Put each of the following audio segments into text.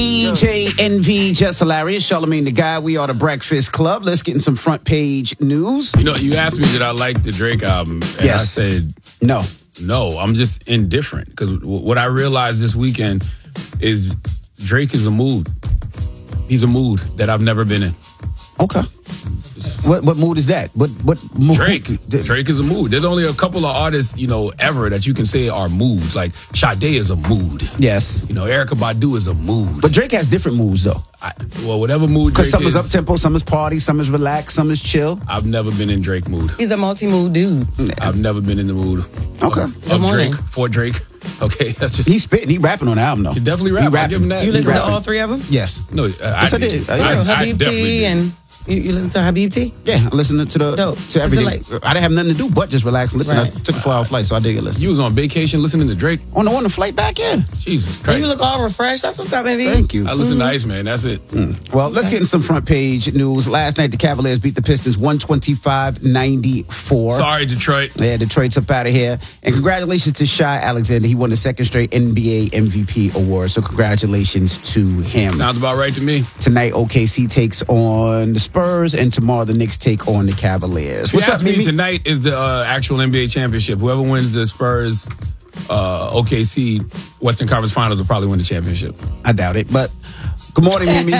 DJ NV, Just Hilarious, Charlamagne the Guy. We are the Breakfast Club. Let's get in some front page news. You know, you asked me did I like the Drake album, and Yes. I said No. no. I'm just indifferent because what I realized this weekend is Drake is a mood. He's a mood that I've never been in. Okay. What mood is that? What mood? Drake is a mood. There's only a couple of artists, ever that you can say are moods. Like Sade is a mood. Yes. Erykah Badu is a mood. But Drake has different moods, though. Whatever mood Drake Because some is is up-tempo, some is party, some is relaxed, some is chill. I've never been in Drake mood. He's a multi-mood dude. I've never been in the mood Okay. of Drake, for Drake. Okay, that's just... He's spitting, he rapping on the album, though. He definitely rapping. I give him that. You He listen to rapping. all three of them? Yes. No, Yes, I did. I Habib definitely T did. and you listen to Habib T? Yeah, I listened to Dope. everything. Is it I didn't have nothing to do but just relax and listen. Right. I took a 4-hour flight, so I did get listen. You was on vacation listening to Drake? On the flight back, yeah. Jesus And Christ. you look all refreshed. That's what's up, baby. Thank you. I listen to Iceman. That's it. Well, let's get in some front page news. Last night, the Cavaliers beat the Pistons 125-94. Sorry, Detroit. Yeah, Detroit's up out of here. And congratulations to Shai Alexander. He won the second straight NBA MVP award. So congratulations to him. Sounds about right to me. Tonight, OKC takes on the Spurs, and tomorrow the Knicks take on the Cavaliers. What's If you up, ask me, Mimi? tonight is the actual NBA championship. Whoever wins the Spurs OKC Western Conference Finals will probably win the championship. I doubt it, but good morning, Mimi.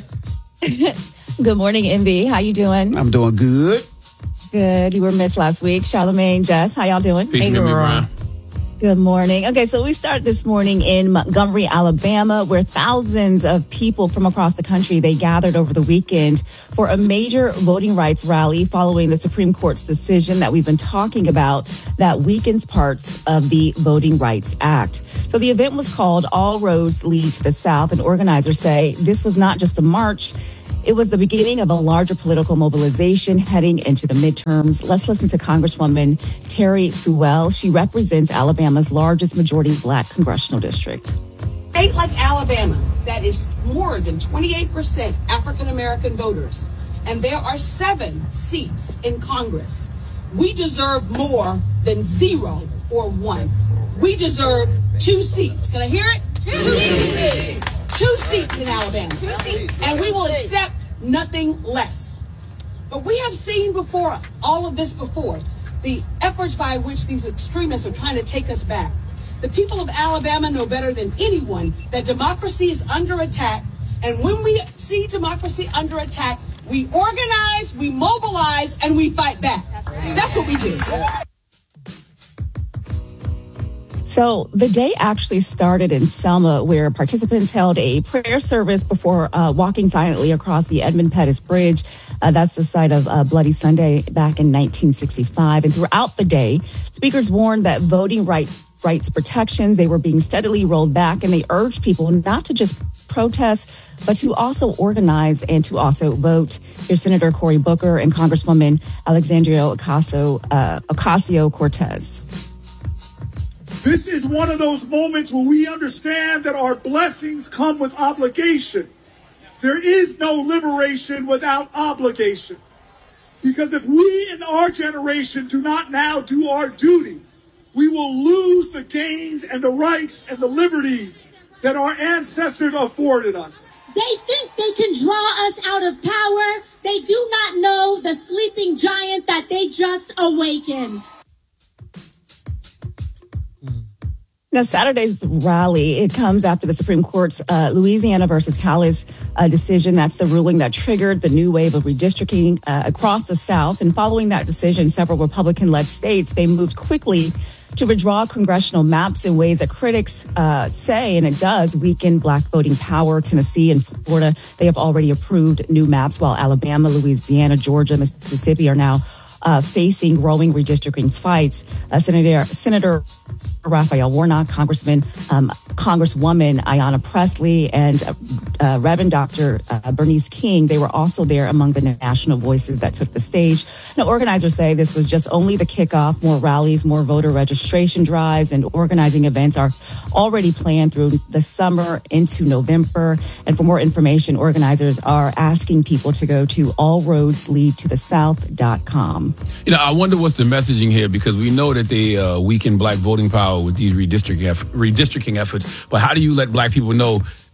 Good morning, MB. How you doing? I'm doing good. Good. You were missed last week. Charlamagne, Jess, how y'all doing? Peace, Hey, Mimi girl. Brown. Good morning. Okay, so we start this morning in Montgomery, Alabama, where thousands of people from across the country, they gathered over the weekend for a major voting rights rally following the Supreme Court's decision that we've been talking about that weakens parts of the Voting Rights Act. So the event was called All Roads Lead to the South, and organizers say this was not just a march. It was the beginning of a larger political mobilization heading into the midterms. Let's listen to Congresswoman Terry Sewell. She represents Alabama's largest majority Black congressional district. State like Alabama, that is more than 28% African American voters, and there are 7 seats in Congress. We deserve more than 0 or 1. We deserve 2 seats. Can I hear it? 2 seats. 2 seats in Alabama. And we will accept nothing less. But we have seen before, all of this before, the efforts by which these extremists are trying to take us back. The people of Alabama know better than anyone that democracy is under attack. And when we see democracy under attack, we organize, we mobilize, and we fight back. That's what we do. So the day actually started in Selma, where participants held a prayer service before walking silently across the Edmund Pettus Bridge. That's the site of Bloody Sunday back in 1965. And throughout the day, speakers warned that voting rights protections, they were being steadily rolled back, and they urged people not to just protest, but to also organize and to also vote. Here's Senator Cory Booker and Congresswoman Alexandria Ocasio-Cortez. This is one of those moments where we understand that our blessings come with obligation. There is no liberation without obligation. Because if we in our generation do not now do our duty, we will lose the gains and the rights and the liberties that our ancestors afforded us. They think they can draw us out of power. They do not know the sleeping giant that they just awakened. Now, Saturday's rally, it comes after the Supreme Court's Louisiana versus Callis decision. That's the ruling that triggered the new wave of redistricting across the South. And following that decision, several Republican-led states, they moved quickly to withdraw congressional maps in ways that critics say, and it does, weaken Black voting power. Tennessee and Florida, they have already approved new maps, while Alabama, Louisiana, Georgia, Mississippi are now facing growing redistricting fights. Senator Raphael Warnock, Congresswoman Ayanna Pressley, and Reverend Dr. Bernice King, they were also there among the national voices that took the stage. Now, organizers say this was just only the kickoff. More rallies, more voter registration drives, and organizing events are already planned through the summer into November. And for more information, organizers are asking people to go to allroadsleadtothesouth.com. I wonder what's the messaging here, because we know that they weaken Black voting power with these redistricting efforts. But how do you let Black people know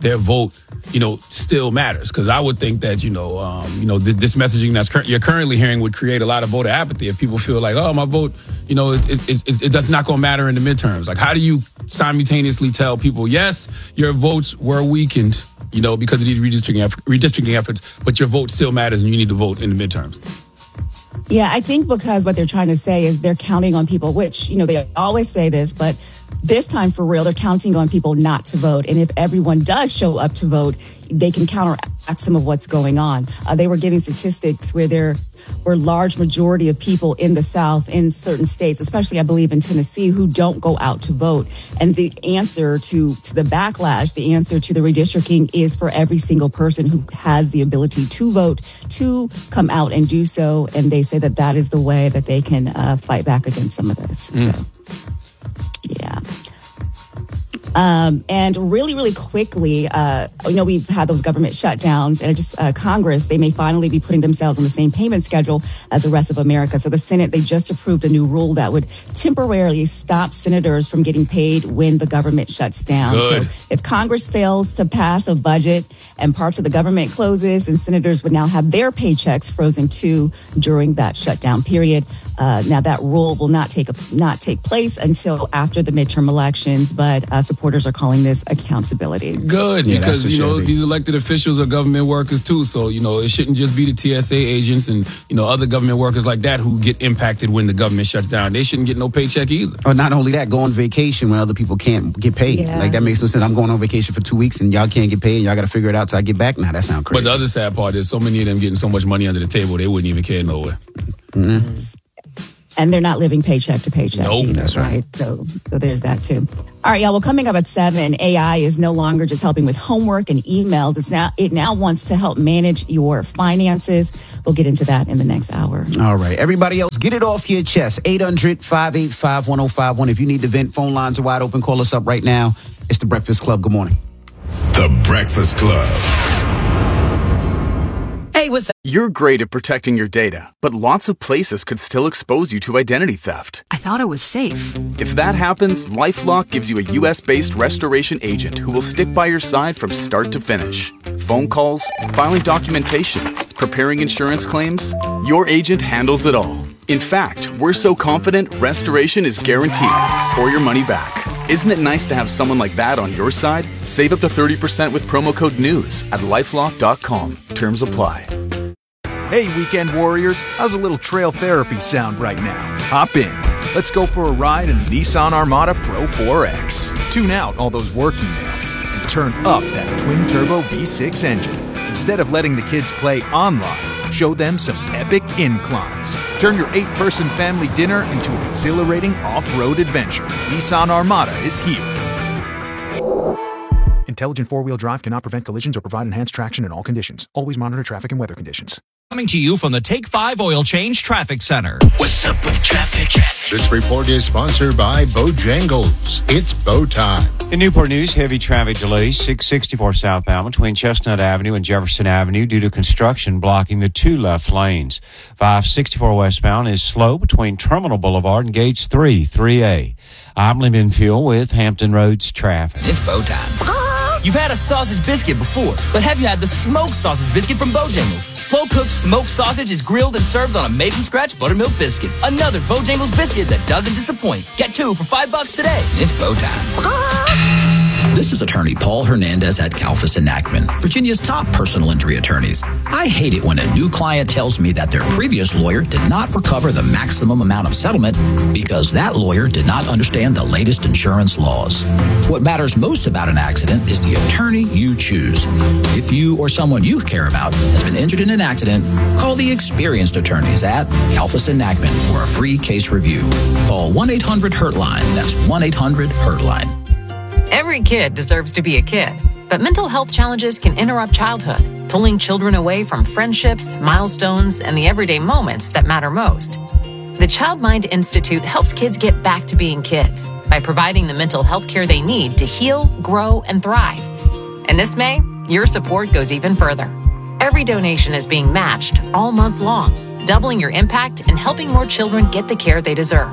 their vote, still matters. Because I would think that, this messaging you're currently hearing would create a lot of voter apathy if people feel like, oh, my vote, it's not going to matter in the midterms. Like, how do you simultaneously tell people, yes, your votes were weakened, because of these redistricting efforts, but your vote still matters and you need to vote in the midterms? Yeah, I think because what they're trying to say is they're counting on people, which, they always say this, but this time for real, they're counting on people not to vote. And if everyone does show up to vote, they can counteract some of what's going on. They were giving statistics where there were large majority of people in the South, in certain states, especially I believe in Tennessee, who don't go out to vote. And the answer to the backlash, the answer to the redistricting is for every single person who has the ability to vote to come out and do so. And they say that is the way that they can fight back against some of this. So, yeah. And really, really quickly, we've had those government shutdowns, and Congress, they may finally be putting themselves on the same payment schedule as the rest of America. So the Senate, they just approved a new rule that would temporarily stop senators from getting paid when the government shuts down. Good. So if Congress fails to pass a budget and parts of the government closes, and senators would now have their paychecks frozen too during that shutdown period. Now that rule will not take place until after the midterm elections, but supporters are calling this accountability. Good, Yeah, because that's for sure, these elected officials are government workers too. So it shouldn't just be the TSA agents and other government workers like that who get impacted when the government shuts down. They shouldn't get no paycheck either. Or not only that, go on vacation when other people can't get paid. Yeah. Like, that makes no sense. I'm going on vacation for 2 weeks and y'all can't get paid and y'all got to figure it out till I get back. Now that sounds crazy. But the other sad part is so many of them getting so much money under the table they wouldn't even care nowhere. Mm-hmm. And they're not living paycheck to paycheck Nope, either, that's right. So there's that too. All right, y'all. Well, coming up at 7, AI is no longer just helping with homework and emails. It now wants to help manage your finances. We'll get into that in the next hour. All right. Everybody else, get it off your chest. 800-585-1051. If you need to vent, phone lines are wide open. Call us up right now. It's The Breakfast Club. Good morning. The Breakfast Club. Hey, what's up? You're great at protecting your data, but lots of places could still expose you to identity theft. I thought it was safe. If that happens, LifeLock gives you a U.S.-based restoration agent who will stick by your side from start to finish. Phone calls, filing documentation, preparing insurance claims, your agent handles it all. In fact, we're so confident restoration is guaranteed or your money back. Isn't it nice to have someone like that on your side? Save up to 30% with promo code NEWS at LifeLock.com. Terms apply. Hey, weekend warriors, how's a little trail therapy sound right now? Hop in. Let's go for a ride in the Nissan Armada Pro 4X. Tune out all those work emails and turn up that twin-turbo V6 engine. Instead of letting the kids play online, show them some epic inclines. Turn your 8-person family dinner into an exhilarating off-road adventure. Nissan Armada is here. Intelligent four-wheel drive cannot prevent collisions or provide enhanced traction in all conditions. Always monitor traffic and weather conditions. Coming to you from the Take 5 Oil Change Traffic Center. What's up with traffic? This report is sponsored by Bojangles. It's Bow time. In Newport News, heavy traffic delays 664 southbound between Chestnut Avenue and Jefferson Avenue due to construction blocking the 2 left lanes. 564 westbound is slow between Terminal Boulevard and Gates 3A. I'm Lee Fuel with Hampton Roads traffic. It's Bow time. You've had a sausage biscuit before, but have you had the smoked sausage biscuit from Bojangles? Slow-cooked smoked sausage is grilled and served on a made-from-scratch buttermilk biscuit. Another Bojangles biscuit that doesn't disappoint. Get 2 for $5 today. It's Bow time. This is attorney Paul Hernandez at Kalfas and Ackman, Virginia's top personal injury attorneys. I hate it when a new client tells me that their previous lawyer did not recover the maximum amount of settlement because that lawyer did not understand the latest insurance laws. What matters most about an accident is the attorney you choose. If you or someone you care about has been injured in an accident, call the experienced attorneys at Kalfas and Ackman for a free case review. Call 1-800-HURT-LINE. That's 1-800-HURT-LINE. Every kid deserves to be a kid, but mental health challenges can interrupt childhood, pulling children away from friendships, milestones, and the everyday moments that matter most. The Child Mind Institute helps kids get back to being kids by providing the mental health care they need to heal, grow, and thrive. And this May, your support goes even further. Every donation is being matched all month long, doubling your impact and helping more children get the care they deserve.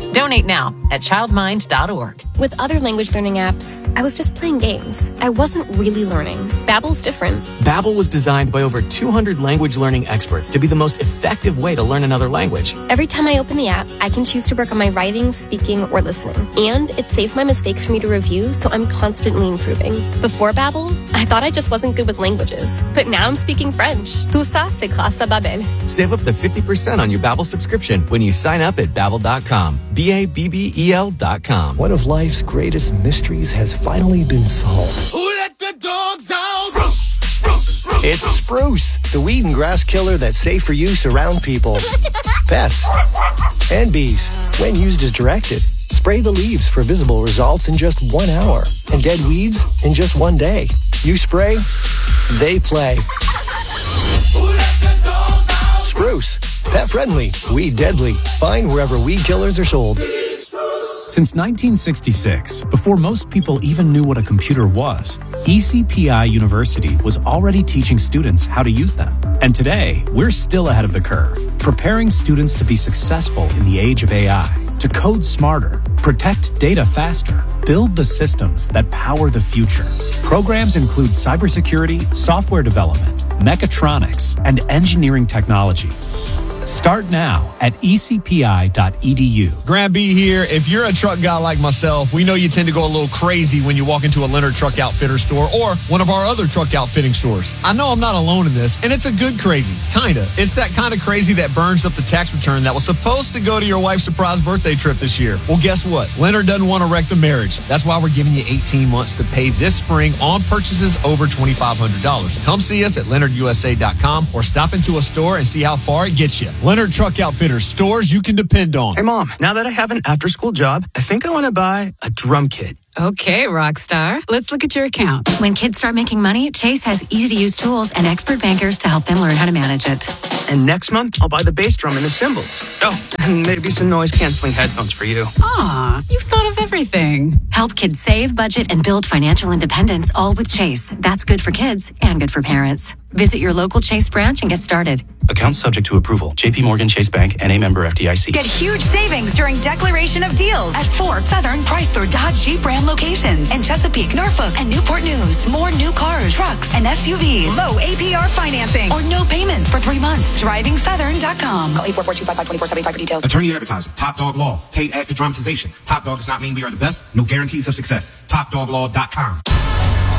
Donate now at childmind.org. With other language learning apps, I was just playing games. I wasn't really learning. Babbel's different. Babbel was designed by over 200 language learning experts to be the most effective way to learn another language. Every time I open the app, I can choose to work on my writing, speaking, or listening. And it saves my mistakes for me to review, so I'm constantly improving. Before Babbel, I thought I just wasn't good with languages. But now I'm speaking French. Tout ça, c'est grâce à Babbel. Save up to 50% on your Babbel subscription when you sign up at Babbel.com. BABBEL.com. One of life's greatest mysteries has finally been solved. Who let the dogs out? It's Spruce, the weed and grass killer that's safe for use around people, pets, and bees. When used as directed, spray the leaves for visible results in just 1 hour and dead weeds in just 1 day. You spray, they play. Spruce, pet friendly, weed deadly. Find wherever weed killers are sold. Since 1966, before most people even knew what a computer was, ECPI University was already teaching students how to use them. And today, we're still ahead of the curve, preparing students to be successful in the age of AI, to code smarter, protect data faster, build the systems that power the future. Programs include cybersecurity, software development, mechatronics, and engineering technology. Start now at ecpi.edu. Grant B here. If you're a truck guy like myself, we know you tend to go a little crazy when you walk into a Leonard Truck Outfitter store or one of our other truck outfitting stores. I know I'm not alone in this, and it's a good crazy. Kinda. It's that kind of crazy that burns up the tax return that was supposed to go to your wife's surprise birthday trip this year. Well, guess what? Leonard doesn't want to wreck the marriage. That's why we're giving you 18 months to pay this spring on purchases over $2,500. Come see us at LeonardUSA.com or stop into a store and see how far it gets you. Leonard Truck Outfitters, stores you can depend on. Hey, Mom, now that I have an after-school job, I think I want to buy a drum kit. Okay, Rockstar. Let's look at your account. When kids start making money, Chase has easy-to-use tools and expert bankers to help them learn how to manage it. And next month, I'll buy the bass drum and the cymbals. Oh, and maybe some noise-canceling headphones for you. Aw, you've thought of everything. Help kids save, budget, and build financial independence, all with Chase. That's good for kids and good for parents. Visit your local Chase branch and get started. Account subject to approval. JP Morgan Chase Bank, N.A. member FDIC. Get huge savings during Declaration of Deals at Ford, Southern, Chrysler, Dodge, Jeep, Ram locations in Chesapeake, Norfolk, and Newport News. More new cars, trucks, and SUVs. Low APR financing or no payments for 3 months. DrivingSouthern.com. Call 844-255-2475 for details. Attorney advertising. Top Dog Law. Paid actor dramatization. Top Dog does not mean we are the best. No guarantees of success. TopDogLaw.com.